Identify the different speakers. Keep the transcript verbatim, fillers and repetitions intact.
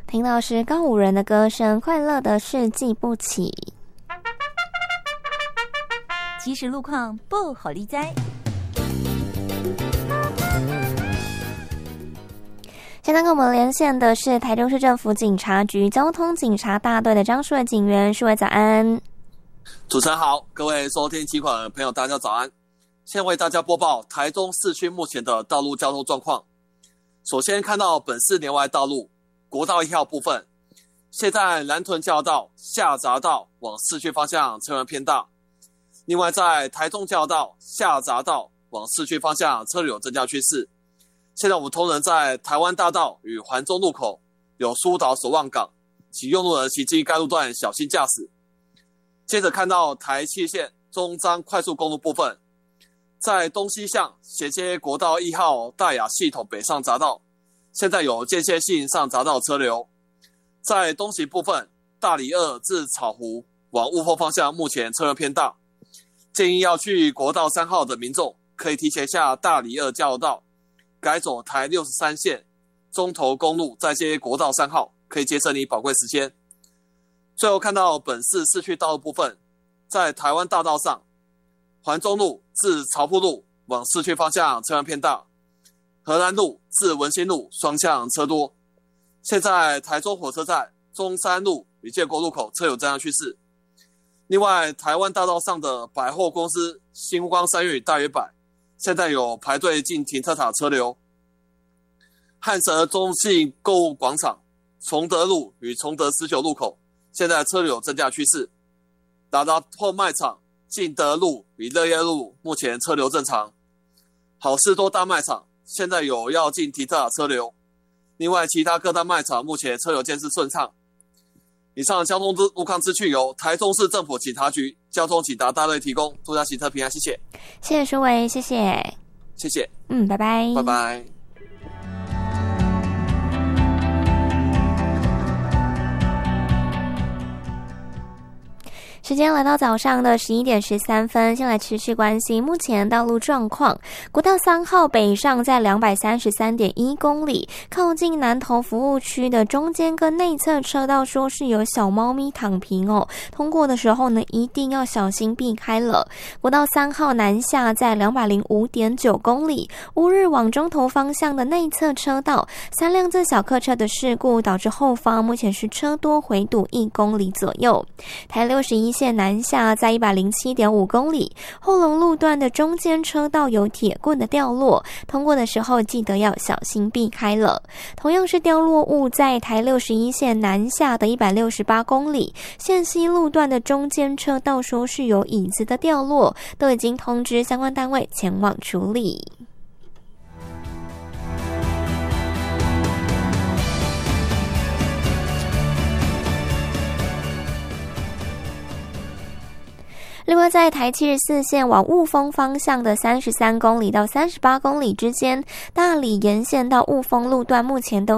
Speaker 1: 听到是告五人的歌声，快乐的事记不起。
Speaker 2: 即时路况不好利哉。
Speaker 1: 现在跟我们连线的是台中市政府警察局交通警察大队的张树伟警员，树伟早安。
Speaker 3: 主持人好，各位收听警广的朋友大家早安。现在为大家播报台中市区目前的道路交通状况。首先看到本市年外道路国道一号部分，现在南屯交流道下匝道往市区方向车流偏大。另外在台中交流道下匝道往市区方向车流有增加趋势。现在我们同仁在台湾大道与环中路口有疏导守望岗，请用路人行经该路段小心驾驶。接着看到台七线中彰快速公路部分，在东西向衔接国道一号大雅系统北上匝道，现在有间歇性上匝道车流。在东行部分，大里二至草湖往雾峰方向目前车流偏大，建议要去国道三号的民众可以提前下大里二交流道，改走台六十三线中投公路再接国道三号，可以节省你宝贵时间。最后看到本市市区道路部分，在台湾大道上，环中路至潮埔路往市区方向车辆偏大，荷兰路至文心路双向车多。现在台中火车站、中山路与建国路口车有增加趋势。另外，台湾大道上的百货公司星光三越与大圆百，现在有排队进停车场车流。汉神中信购物广场、崇德路与崇德十九路口，现在车流有增加趋势。达达后卖场、进德路与乐业路目前车流正常。好事多大卖场现在有要进停车场车流。另外，其他各大卖场目前车流监视顺畅。以上交通路况资讯由台中市政府警察局交通警察大队提供，祝大家行车平安，谢谢。
Speaker 1: 谢谢舒伟，谢谢，
Speaker 3: 谢谢，
Speaker 1: 嗯，拜拜，
Speaker 3: 拜拜。
Speaker 1: 时间来到早上的十一点十三分，先来持续关心目前道路状况。国道三号北上在两百三十三点一公里，靠近南投服务区的中间跟内侧车道说是有小猫咪躺平哦，通过的时候呢一定要小心避开了。国道三号南下在两百零五点九公里，乌日往中投方向的内侧车道，三辆自小客车的事故导致后方目前是车多回堵一公里左右。台六十一线南下在 一百零七点五公里，后龙路段的中间车道有铁棍的掉落，通过的时候记得要小心避开了。同样是掉落物，在台六十一线南下的一百六十八公里，线西路段的中间车道说是有椅子的掉落，都已经通知相关单位前往处理。另外，在台七十四线往雾峰方向的三十三公里到三十八公里之间，大里沿线到雾峰路段目前都